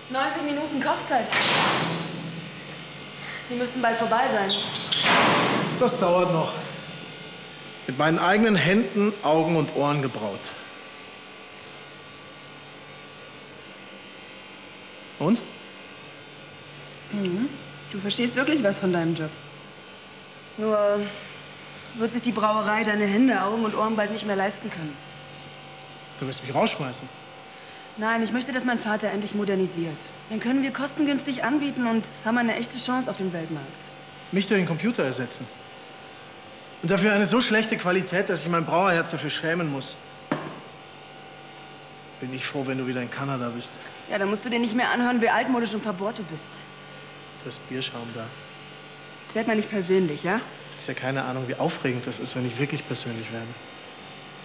90 Minuten Kochzeit. Die müssten bald vorbei sein. Das dauert noch. Mit meinen eigenen Händen, Augen und Ohren gebraut. Und? Mhm. Du verstehst wirklich was von deinem Job. Nur wird sich die Brauerei deine Hände, Augen und Ohren bald nicht mehr leisten können. Du willst mich rausschmeißen? Nein, ich möchte, dass mein Vater endlich modernisiert. Dann können wir kostengünstig anbieten und haben eine echte Chance auf dem Weltmarkt. Mich durch den Computer ersetzen. Und dafür eine so schlechte Qualität, dass ich mein Brauerherz dafür schämen muss. Bin ich froh, wenn du wieder in Kanada bist. Ja, dann musst du dir nicht mehr anhören, wie altmodisch und verbohrt du bist. Das Bierschaum da. Jetzt werd mal nicht persönlich, ja? Ist ja keine Ahnung, wie aufregend das ist, wenn ich wirklich persönlich werde.